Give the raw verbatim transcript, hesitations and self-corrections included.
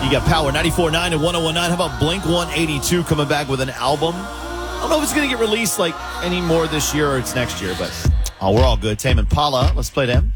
You got Power ninety-four point nine and one oh one nine. How about Blink one eighty-two coming back with an album? I don't know if it's going to get released like any more this year or it's next year, but oh, we're all good. Tame Impala. Let's play them.